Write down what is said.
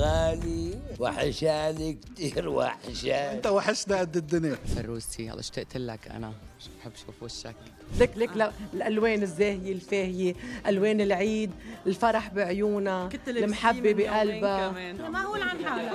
غالي وحشاني كتير وحشاني. انت وحشنا قد الدنيا. فروسي يلا اشتقت لك انا، بحب اشوف وشك. لك الالوان الزاهيه الفاهيه، الوان العيد، الفرح بعيونها، المحبه بقلبها. معقول عن حالك.